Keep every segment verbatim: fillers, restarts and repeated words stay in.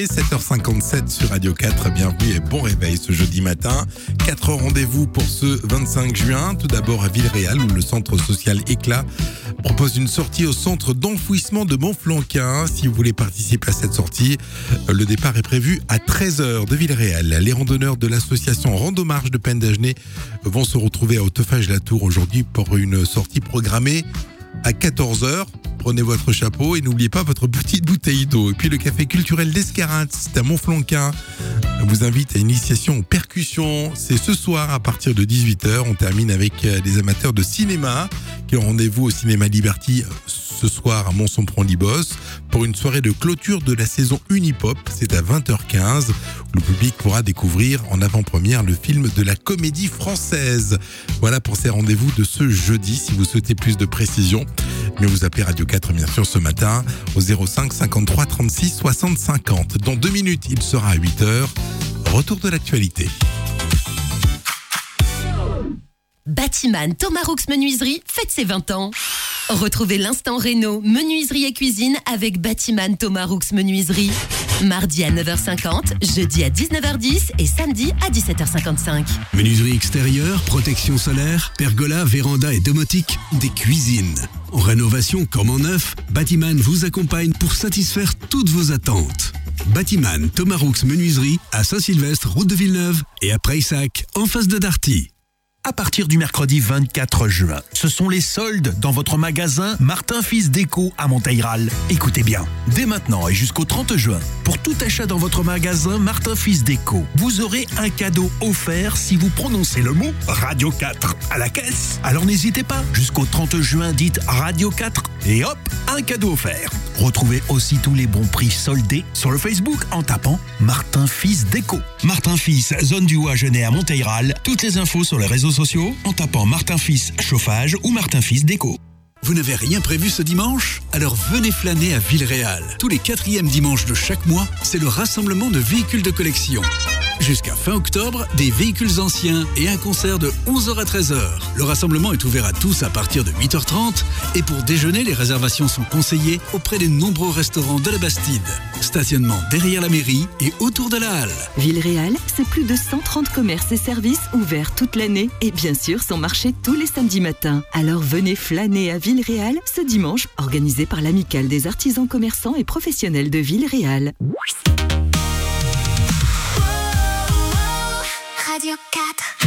sept heures cinquante-sept sur Radio quatre, bienvenue et bon réveil ce jeudi matin. Quatre rendez-vous pour ce vingt-cinq juin. Tout d'abord à Villeréal où le centre social Éclat propose une sortie au centre d'enfouissement de Montflanquin. Si vous voulez participer à cette sortie, le départ est prévu à treize heures de Villeréal. Les randonneurs de l'association Randomarche de Pendagenet vont se retrouver à Hautefage-la-Tour aujourd'hui pour une sortie programmée à quatorze heures. Prenez votre chapeau et n'oubliez pas votre petite bouteille d'eau. Et puis le café culturel d'Escarats, c'est à Montflanquin, vous invite à une initiation aux percussions. C'est ce soir à partir de dix-huit heures. On termine avec des amateurs de cinéma qui ont rendez-vous au cinéma Liberty ce soir à Mont-Sampron-Libos pour une soirée de clôture de la saison Unipop. C'est à vingt heures quinze où le public pourra découvrir en avant-première le film de la comédie française. Voilà pour ces rendez-vous de ce jeudi. Si vous souhaitez plus de précisions, mais vous appelez Radio quatre bien sûr ce matin au zéro cinq cinquante-trois trente-six soixante cinquante. Dans deux minutes, il sera à huit heures. Retour de l'actualité. Batiman Thomas Roux Menuiserie fête ses vingt ans. Retrouvez l'instant réno, menuiserie et cuisine avec Batiman Thomas Roux Menuiserie. Mardi à neuf heures cinquante, jeudi à dix-neuf heures dix et samedi à dix-sept heures cinquante-cinq. Menuiserie extérieure, protection solaire, pergola, véranda et domotique, des cuisines. En rénovation comme en neuf, Batiman vous accompagne pour satisfaire toutes vos attentes. Batiman Thomas Roux Menuiserie à Saint-Sylvestre, route de Villeneuve et à Prayssac, en face de Darty. À partir du mercredi vingt-quatre juin, ce sont les soldes dans votre magasin Martin Fils Déco à Monteil-Ral. Écoutez bien, dès maintenant et jusqu'au trente juin, pour tout achat dans votre magasin Martin Fils Déco, vous aurez un cadeau offert si vous prononcez le mot Radio quatre à la caisse. Alors n'hésitez pas, jusqu'au trente juin, dites Radio quatre et hop, un cadeau offert. Retrouvez aussi tous les bons prix soldés sur le Facebook en tapant Martin Fils Déco. Martin Fils, zone du Haut-Agenais à Monteil-Ral. Toutes les infos sur les réseaux sociaux en tapant Martin Fils Chauffage ou Martin Fils Déco. Vous n'avez rien prévu ce dimanche? Alors venez flâner à Villeréal. Tous les quatrièmes dimanches de chaque mois, c'est le rassemblement de véhicules de collection. Jusqu'à fin octobre, des véhicules anciens et un concert de onze heures à treize heures. Le rassemblement est ouvert à tous à partir de huit heures trente et pour déjeuner, les réservations sont conseillées auprès des nombreux restaurants de la Bastide. Stationnement derrière la mairie et autour de la halle. Villeréal, c'est plus de cent trente commerces et services ouverts toute l'année et bien sûr son marché tous les samedis matins. Alors venez flâner à Villeréal ce dimanche, organisé par l'Amicale des artisans commerçants et professionnels de Villeréal. Radio quatre,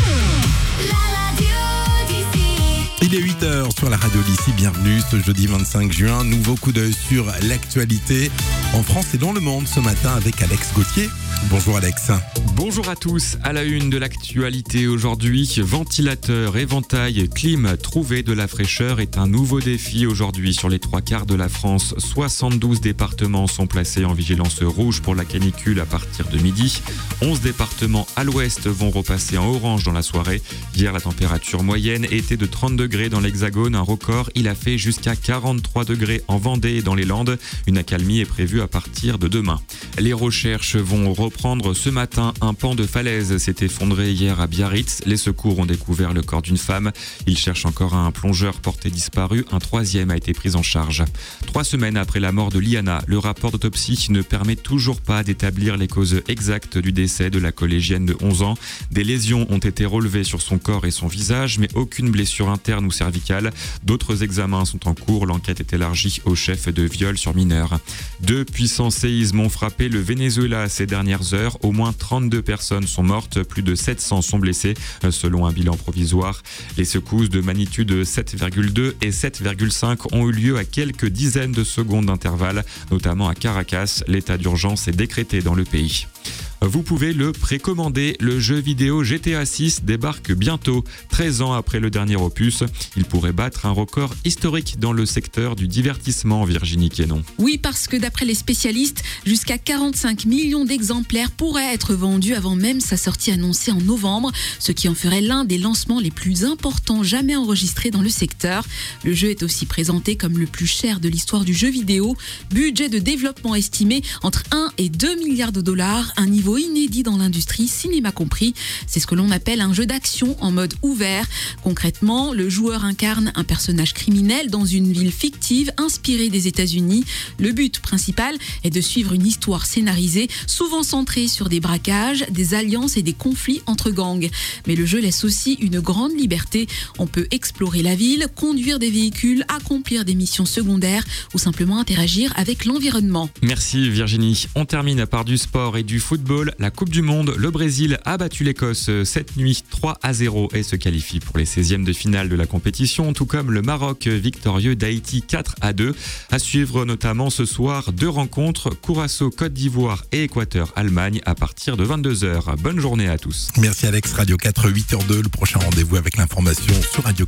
la radio d'ici. Il est huit heures sur la radio d'ici, bienvenue ce jeudi vingt-cinq juin. Nouveau coup d'œil sur l'actualité en France et dans le monde ce matin avec Alex Gauthier. Bonjour Alex. Bonjour à tous. À la une de l'actualité aujourd'hui, ventilateur, éventail, clim, trouver de la fraîcheur est un nouveau défi aujourd'hui sur les trois quarts de la France. soixante-douze départements sont placés en vigilance rouge pour la canicule à partir de midi. onze départements à l'ouest vont repasser en orange dans la soirée. Hier, la température moyenne était de trente degrés dans l'Hexagone, un record. Il a fait jusqu'à quarante-trois degrés en Vendée et dans les Landes. Une accalmie est prévue à partir de demain. Les recherches vont reprendre ce matin. Un pan de falaise s'est effondré hier à Biarritz. Les secours ont découvert le corps d'une femme. Ils cherchent encore un plongeur porté disparu. Un troisième a été pris en charge. Trois semaines après la mort de Liana, le rapport d'autopsie ne permet toujours pas d'établir les causes exactes du décès de la collégienne de onze ans. Des lésions ont été relevées sur son corps et son visage, mais aucune blessure interne ou cervicale. D'autres examens sont en cours. L'enquête est élargie au chef de viol sur mineur. Deux puissants séismes ont frappé le Venezuela ces dernières heures. Au moins trente-deux personnes sont mortes, plus de sept cents sont blessées, selon un bilan provisoire. Les secousses de magnitude sept virgule deux et sept virgule cinq ont eu lieu à quelques dizaines de secondes d'intervalle, notamment à Caracas. L'état d'urgence est décrété dans le pays. Vous pouvez le précommander. Le jeu vidéo G T A six débarque bientôt. treize ans après le dernier opus, il pourrait battre un record historique dans le secteur du divertissement, Virginie Quénon. Oui, parce que d'après les spécialistes, jusqu'à quarante-cinq millions d'exemplaires pourraient être vendus avant même sa sortie annoncée en novembre, ce qui en ferait l'un des lancements les plus importants jamais enregistrés dans le secteur. Le jeu est aussi présenté comme le plus cher de l'histoire du jeu vidéo. Budget de développement estimé entre un et deux milliards de dollars, un niveau niveau inédit dans l'industrie, cinéma compris. C'est ce que l'on appelle un jeu d'action en mode ouvert. Concrètement, le joueur incarne un personnage criminel dans une ville fictive inspirée des États-Unis. Le but principal est de suivre une histoire scénarisée, souvent centrée sur des braquages, des alliances et des conflits entre gangs. Mais le jeu laisse aussi une grande liberté. On peut explorer la ville, conduire des véhicules, accomplir des missions secondaires ou simplement interagir avec l'environnement. Merci Virginie. On termine par du sport et du football. La Coupe du Monde, le Brésil a battu l'Écosse cette nuit trois à zéro et se qualifie pour les seizièmes de finale de la compétition, tout comme le Maroc victorieux d'Haïti quatre à deux. À suivre notamment ce soir deux rencontres, Curaçao Côte d'Ivoire et Équateur Allemagne à partir de vingt-deux heures. Bonne journée à tous. Merci Alex, Radio quatre, huit heures deux, le prochain rendez-vous avec l'information sur Radio